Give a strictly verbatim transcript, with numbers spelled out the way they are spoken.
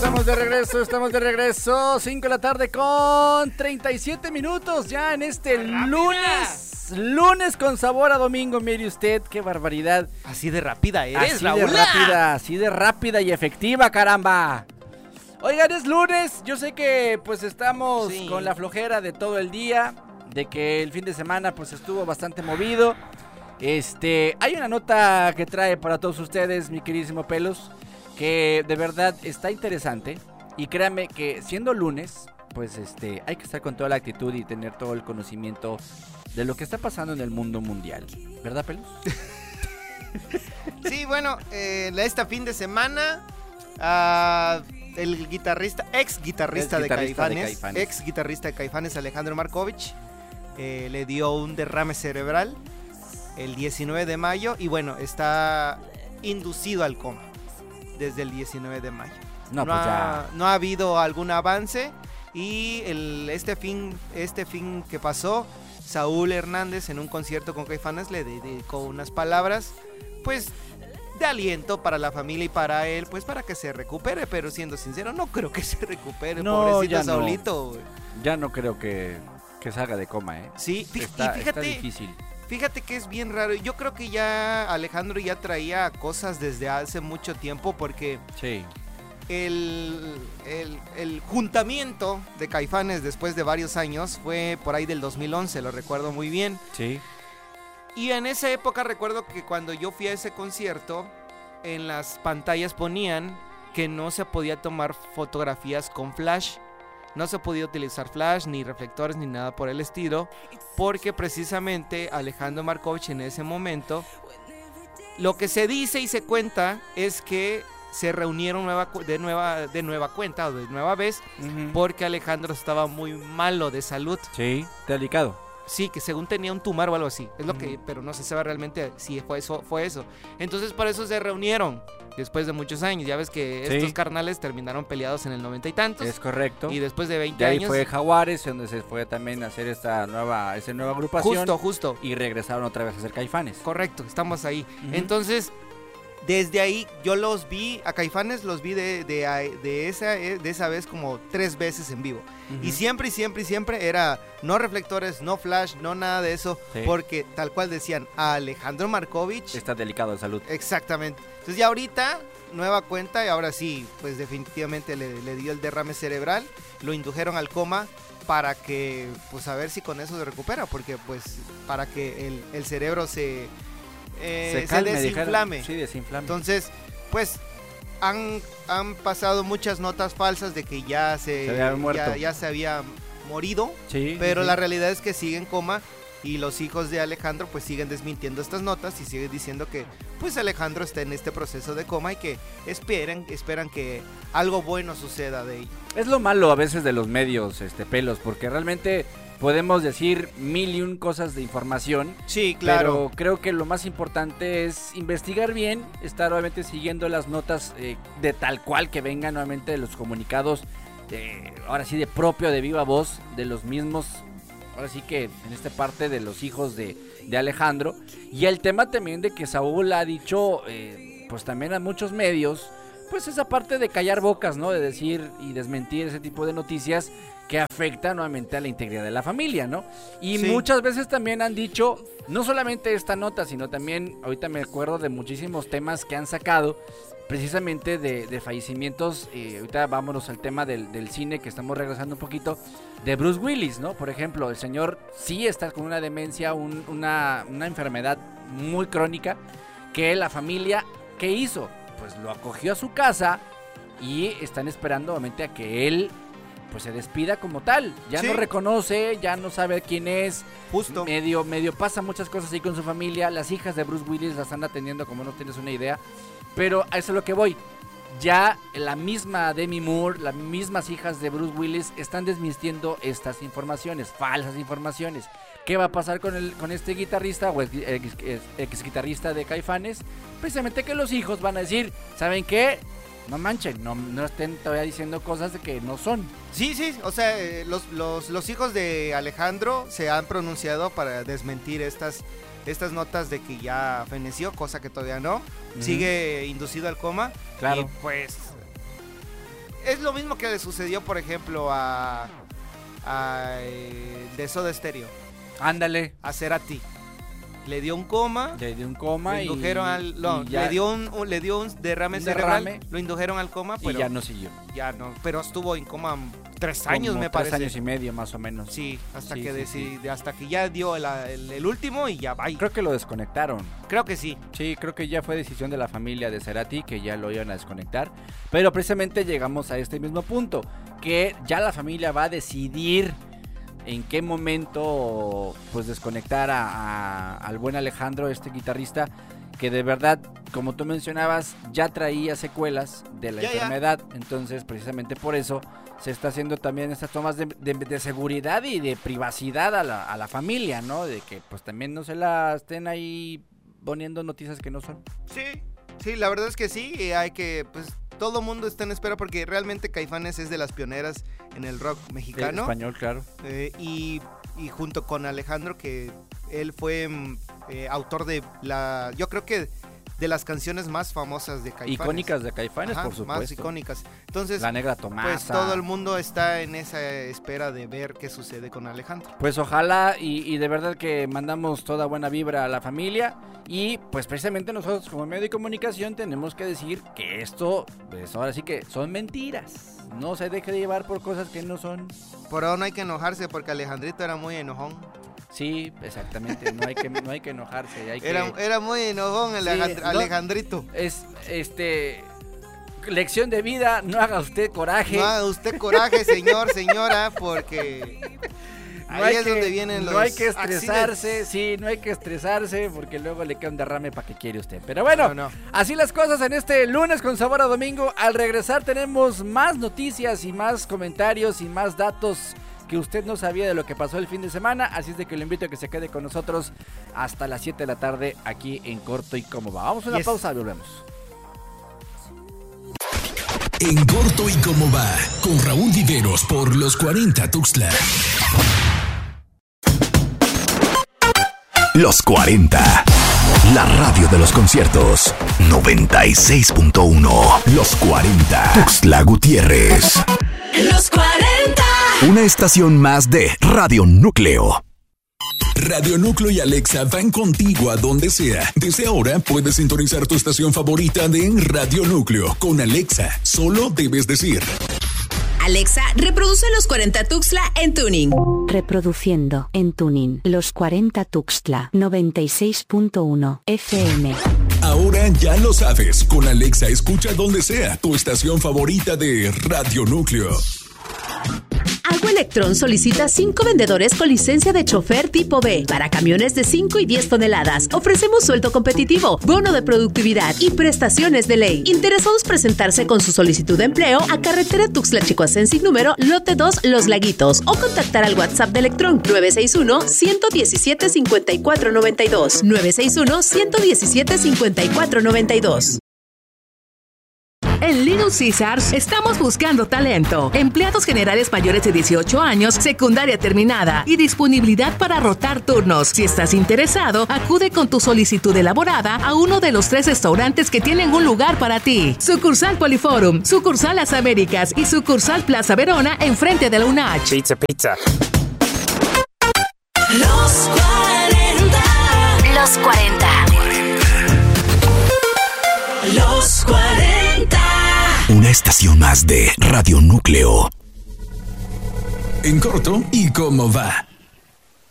Estamos de regreso, estamos de regreso. cinco de la tarde con treinta y siete minutos ya en este lunes. Lunes con sabor a domingo, mire usted, qué barbaridad. Así de rápida eres, Así Raúl. de rápida, así de rápida y efectiva, caramba. Oigan, es lunes, yo sé que pues estamos Sí. con la flojera de todo el día, de que el fin de semana pues estuvo bastante movido. Este, hay una nota que trae para todos ustedes, mi queridísimo Pelos, que de verdad está interesante. Y créanme que siendo lunes, pues este, hay que estar con toda la actitud y tener todo el conocimiento de lo que está pasando en el mundo mundial. ¿Verdad, Pelos? Sí, bueno, eh, este fin de semana, uh, el guitarrista, ex guitarrista, Ex de, guitarrista Caifanes, de Caifanes, ex guitarrista de Caifanes, Alejandro Markovich, eh, le dio un derrame cerebral el diecinueve de mayo y bueno, está inducido al coma desde el diecinueve de mayo. No, No, pues ha, ya. no ha habido algún avance y el, este, fin, este fin que pasó, Saúl Hernández en un concierto con Caifanes le dedicó unas palabras, pues, de aliento para la familia y para él, pues para que se recupere, pero siendo sincero, no creo que se recupere, No, pobrecito ya no. Saulito. Güey. Ya no creo que, que salga de coma, ¿eh? Sí, fí- Está, y está fíjate, difícil. fíjate que es bien raro. Yo creo que ya Alejandro ya traía cosas desde hace mucho tiempo porque Sí. el, el, el juntamiento de Caifanes después de varios años fue por ahí del dos mil once, lo recuerdo muy bien. Sí. Y en esa época recuerdo que cuando yo fui a ese concierto, en las pantallas ponían que no se podía tomar fotografías con flash. No se podía utilizar flash, ni reflectores, ni nada por el estilo, porque precisamente Alejandro Markovich en ese momento, lo que se dice y se cuenta es que se reunieron nueva, cu- de, nueva, de nueva cuenta o de nueva vez, Ujú. porque Alejandro estaba muy malo de salud. Sí, delicado. Sí, que según tenía un tumor o algo así. Es lo Ujú. que, pero no se sabe realmente si fue eso, fue eso. Entonces, para eso se reunieron después de muchos años. Ya ves que Sí. estos carnales terminaron peleados en el noventa y tantos. Es correcto. Y después de veinte De ahí años. fue Jaguares, donde se fue también a hacer esta nueva, esa nueva agrupación. Justo, justo. Y regresaron otra vez a ser Caifanes. Correcto, estamos ahí. Ujú. Entonces, desde ahí yo los vi, a Caifanes los vi de, de, de, esa, de esa vez como tres veces en vivo. Ujú. Y siempre, y siempre, y siempre era no reflectores, no flash, no nada de eso. Sí. Porque tal cual decían, a Alejandro Markovich. Está delicado de salud. Exactamente. Entonces ya ahorita, nueva cuenta y ahora sí, pues definitivamente le, le dio el derrame cerebral. Lo indujeron al coma para que, pues a ver si con eso se recupera. Porque pues para que el, el cerebro se... Eh, se, calme, desinflame. dijeron. Sí, desinflame. Entonces, pues han, han pasado muchas notas falsas de que ya se, Se había muerto. ya, ya se había morido, Sí, pero sí. la realidad es que sigue en coma y los hijos de Alejandro pues siguen desmintiendo estas notas y siguen diciendo que pues Alejandro está en este proceso de coma y que esperan, esperan que algo bueno suceda de ello. Es lo malo a veces de los medios, este Pelos, porque realmente podemos decir mil y un cosas de información. Sí, claro. Pero creo que lo más importante es investigar bien, estar obviamente siguiendo las notas eh, de tal cual que vengan nuevamente de los comunicados, eh, ahora sí de propio, de viva voz, de los mismos, ahora sí que en esta parte de los hijos de, de Alejandro. Y el tema también de que Saúl ha dicho, eh, pues también a muchos medios, pues esa parte de callar bocas, ¿no? De decir y desmentir ese tipo de noticias que afecta nuevamente a la integridad de la familia, ¿no? Y Sí. muchas veces también han dicho, no solamente esta nota, sino también, ahorita me acuerdo de muchísimos temas que han sacado, precisamente de, de fallecimientos, eh, ahorita vámonos al tema del, del cine, que estamos regresando un poquito, de Bruce Willis, ¿no? Por ejemplo, el señor sí está con una demencia, un- una, una enfermedad muy crónica, que la familia, ¿qué hizo? Pues lo acogió a su casa y están esperando obviamente a que él pues se despida como tal. Ya Sí. no reconoce, ya no sabe quién es. Justo. Medio, medio pasa muchas cosas ahí con su familia. Las hijas de Bruce Willis las anda atendiendo como no tienes una idea. Pero a eso es lo que voy. Ya la misma Demi Moore, las mismas hijas de Bruce Willis están desmintiendo estas informaciones, falsas informaciones. ¿Qué va a pasar con el con este guitarrista o ex, ex- ex- ex guitarrista de Caifanes? Precisamente que los hijos van a decir, ¿saben qué? No manchen, no, no estén todavía diciendo cosas de que no son. Sí, sí, o sea, eh, los, los, los hijos de Alejandro se han pronunciado para desmentir estas, estas notas de que ya feneció, cosa que todavía no. Ujú. Sigue inducido al coma. Claro. Y pues es lo mismo que le sucedió, por ejemplo, a, a eh, de Soda Stereo. Ándale. A Cerati. Le dio un coma. Le dio un coma lo indujeron y, al, no, y ya, le dio un, un le dio un derrame un cerebral. derrame, lo indujeron al coma, pero y ya no siguió. Ya no, pero estuvo en coma tres años, Como me tres parece. años y medio más o menos. Sí, hasta Sí, que sí, decidí, sí. hasta que ya dio el, el, el último y ya va. Creo que lo desconectaron. Creo que sí. Sí, creo que ya fue decisión de la familia de Cerati que ya lo iban a desconectar. Pero precisamente llegamos a este mismo punto, que ya la familia va a decidir en qué momento pues desconectar a, a, al buen Alejandro, este guitarrista, que de verdad, como tú mencionabas, ya traía secuelas de la Ya, ya. enfermedad. Entonces, precisamente por eso se está haciendo también estas tomas de, de, de seguridad y de privacidad a la, a la familia, ¿no? De que pues también no se la estén ahí poniendo noticias que no son. Sí, sí, la verdad es que sí, y hay que, pues, todo mundo está en espera porque realmente Caifanes es de las pioneras en el rock mexicano. En español, claro. Eh, y, y junto con Alejandro, que él fue mm, eh, autor de la, yo creo que de las canciones más famosas de Caifanes. Icónicas de Caifanes, Ajá, por supuesto. más icónicas. Entonces, La Negra Tomasa. pues todo el mundo está en esa espera de ver qué sucede con Alejandro. Pues ojalá y, y de verdad que mandamos toda buena vibra a la familia y pues precisamente nosotros como medio de comunicación tenemos que decir que esto, pues ahora sí que son mentiras. No se deje de llevar por cosas que no son. Por ahora no hay que enojarse porque Alejandrito era muy enojón. Sí, exactamente, no hay que, no hay que enojarse. Hay que, Era, era muy enojón el Sí, Alejandr- no. Alejandrito. es, este, lección de vida, no haga usted coraje. No haga usted coraje, señor, señora, porque No ahí hay es que- donde vienen los No hay que estresarse, accidentes. sí, no hay que estresarse porque luego le queda un derrame para que quiere usted. Pero bueno, No, no. así las cosas en este lunes con sabor a domingo. Al regresar tenemos más noticias y más comentarios y más datos que usted no sabía de lo que pasó el fin de semana. Así es de que lo invito a que se quede con nosotros hasta las siete de la tarde aquí en Corto y Cómo Va. Vamos a una Yes. pausa y volvemos. En Corto y Cómo Va, con Raúl Viveros por los cuarenta Tuxtla. Los cuarenta, la radio de los conciertos. noventa y seis punto uno. Los cuarenta, Tuxtla Gutiérrez. Los cuarenta. Una estación más de Radio Núcleo. Radio Núcleo y Alexa van contigo a donde sea. Desde ahora puedes sintonizar tu estación favorita de Radio Núcleo. Con Alexa, solo debes decir: Alexa, reproduce los cuarenta Tuxtla en tuning. Reproduciendo en tuning Los cuarenta Tuxtla noventa y seis punto uno F M. Ahora ya lo sabes. Con Alexa escucha donde sea tu estación favorita de Radio Núcleo. Agua Electrón solicita cinco vendedores con licencia de chofer tipo B para camiones de cinco y diez toneladas. Ofrecemos sueldo competitivo, bono de productividad y prestaciones de ley. Interesados presentarse con su solicitud de empleo a carretera Tuxtla-Chicoacensic número lote dos Los Laguitos o contactar al WhatsApp de Electrón nueve seis uno, uno uno siete, cinco cuatro nueve dos nueve seis uno, uno uno siete, cinco cuatro nueve dos. En Little Caesars estamos buscando talento, empleados generales mayores de dieciocho años, secundaria terminada y disponibilidad para rotar turnos. Si estás interesado, acude con tu solicitud elaborada a uno de los tres restaurantes que tienen un lugar para ti. Sucursal Poliforum, sucursal Las Américas y sucursal Plaza Verona enfrente de la U N A H. Pizza, pizza. Los cuarenta. Los cuarenta. Los cuarenta. Una estación más de Radio Núcleo. En Corto y Cómo Va.